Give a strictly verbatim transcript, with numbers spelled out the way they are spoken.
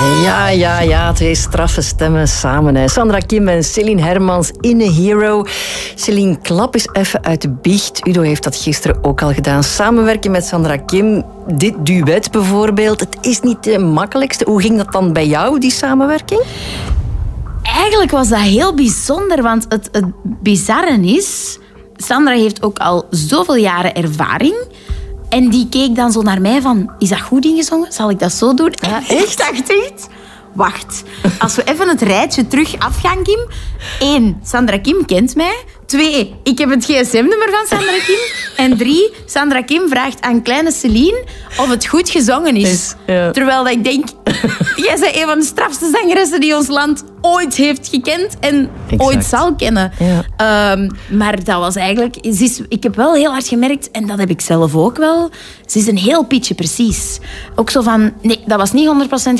Ja, ja, ja, twee straffe stemmen samen. Hè. Sandra Kim en Céline Hermans in A Hero. Céline, klap eens even uit de biecht. Udo heeft dat gisteren ook al gedaan. Samenwerken met Sandra Kim, dit duet bijvoorbeeld, het is niet de makkelijkste. Hoe ging dat dan bij jou, die samenwerking? Eigenlijk was dat heel bijzonder, want het, het bizarre is... Sandra heeft ook al zoveel jaren ervaring... En die keek dan zo naar mij van... Is dat goed ingezongen? Zal ik dat zo doen? Ja, en ik dacht echt... Wacht, als we even het rijtje terug afgaan, Kim. Eén, Sandra Kim kent mij. Twee, ik heb het gsm-nummer van Sandra Kim. En drie, Sandra Kim vraagt aan kleine Céline of het goed gezongen is. is ja. Terwijl ik denk... Jij bent een van de strafste zangeressen die ons land ooit heeft gekend en exact. ooit zal kennen. Ja. Um, maar dat was eigenlijk... Ze is, ik heb wel heel hard gemerkt, en dat heb ik zelf ook wel... Ze is een heel pitje precies. Ook zo van... Nee, dat was niet honderd procent